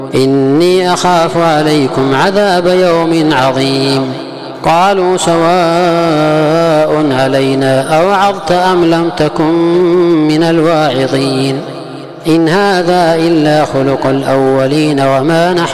إني أخاف عليكم عذاب يوم عظيم. قالوا سواء علينا أوعظت أم لم تكن من الواعظين. إن هذا إلا خلق الأولين وما نحن